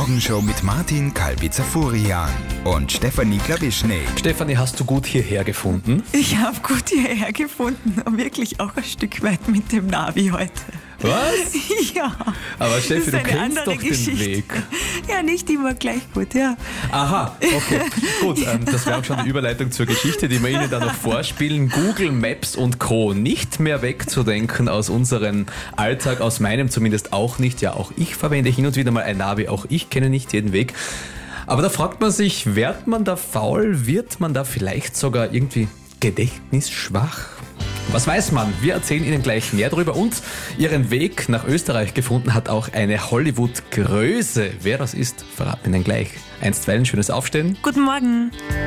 Morgenshow mit Martin Kalbitzer-Furian und Stefanie Klawischnik. Stefanie, hast du gut hierher gefunden? Ich habe gut hierher gefunden und wirklich auch ein Stück weit mit dem Navi heute. Was? Ja. Aber Steffi, du das ist eine kennst andere doch den Geschichte. Weg. Ja, nicht immer gleich gut, ja. Aha, okay. Gut, das wäre auch schon die Überleitung zur Geschichte, die wir Ihnen dann noch vorspielen. Google Maps und Co. nicht mehr wegzudenken aus unserem Alltag, aus meinem zumindest auch nicht. Ja, auch ich verwende hin und wieder mal ein Navi, auch ich kenne nicht jeden Weg. Aber da fragt man sich, wird man da faul? Wird man da vielleicht sogar irgendwie gedächtnisschwach? Was weiß man? Wir erzählen Ihnen gleich mehr darüber. Und Ihren Weg nach Österreich gefunden hat auch eine Hollywood-Größe. Wer das ist, verraten wir Ihnen gleich. Einstweilen schönes Aufstehen. Guten Morgen.